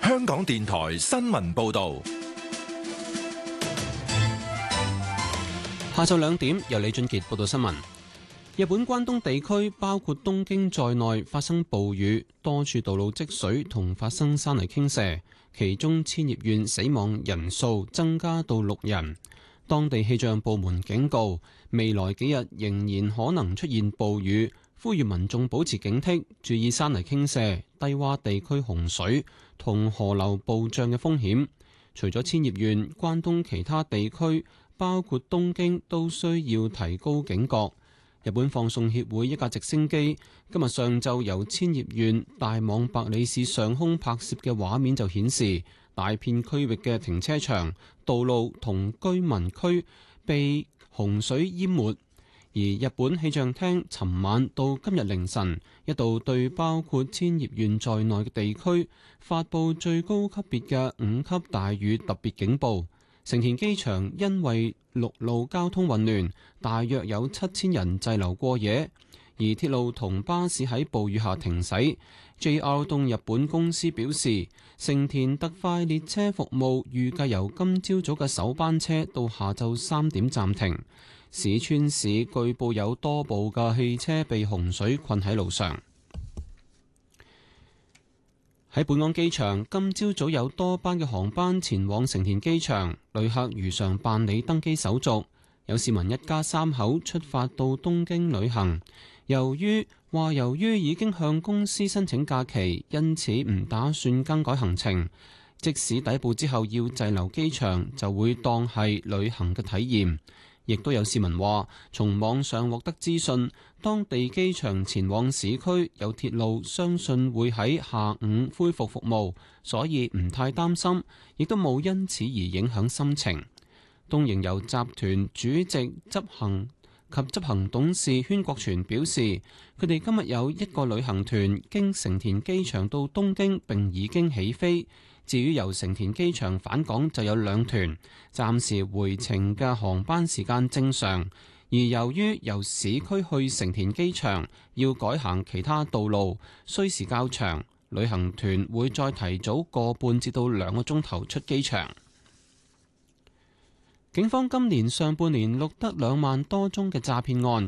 香港電台新聞報道。 下晝2點，由李俊傑報道新聞。日本關東地區包括東京在內發生暴雨，多處道路積水同發生山泥傾瀉，其中千葉縣死亡人數增加到6人。當地氣象部門警告，未來幾日仍然可能出現暴雨，呼籲民眾保持警惕，注意山泥傾瀉、低洼地區洪水同河流暴漲嘅風險。除咗千葉縣，關東其他地區包括東京都需要提高警覺。日本放送協會一架直升機今日上晝由千葉縣大網白里市上空拍攝嘅畫面就顯示，大片區域嘅停車場、道路同居民區被洪水淹沒。而日本氣象廳尋晚到今日凌晨一度對包括千葉縣在內嘅地區發布最高級別嘅5級大雨特別警報。成田機場因為陸路交通混亂，大約有7000人滯留過夜，而鐵路同巴士喺暴雨下停駛。JR 東日本公司表示，成田特快列車服務預計由今朝早嘅首班車到下晝3點暫停。市川市據報有多部嘅汽車被洪水困喺路上。喺本港機場，今朝早有多班嘅航班前往成田機場，旅客如常辦理登機手續。有市民一家3口出發到東京旅行，由於已經向公司申請假期，因此唔打算更改行程。即使抵埗之後要滯留機場，就會當係旅行嘅體驗。亦都有市民話，從網上獲得資訊，當地機場前往市區有鐵路，相信會喺下午恢復服務，所以唔太擔心，亦都冇因此而影響心情。東瀛遊集團主席執行董事禤國全表示，佢哋今日有一個旅行團經成田機場到東京並已經起飛。至於由成田機場返港就有2團，暫時回程嘅航班時間正常。而由於由市區去成田機場要改行其他道路，需時較長，旅行團會再提早個半至到2個鐘頭出機場。警方今年上半年錄得2萬多宗嘅詐騙案，